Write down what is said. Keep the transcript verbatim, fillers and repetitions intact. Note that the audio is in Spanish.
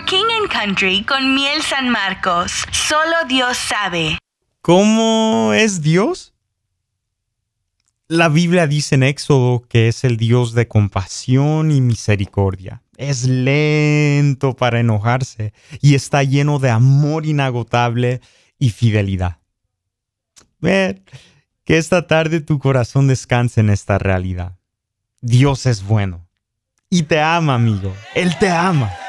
King and Country con Miel San Marcos. Solo Dios sabe. ¿Cómo es Dios? La Biblia dice en Éxodo que es el Dios de compasión y misericordia. Es lento para enojarse y está lleno de amor inagotable y fidelidad. Ver que esta tarde tu corazón descanse en esta realidad. Dios es bueno y te ama, amigo. Él te ama.